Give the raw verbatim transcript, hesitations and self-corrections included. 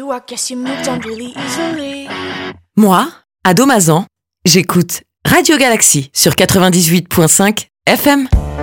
you, I guess you moved on really easily. Moi, ado Mazan, j'écoute Radio Galaxy sur quatre-vingt-dix-huit virgule cinq F M.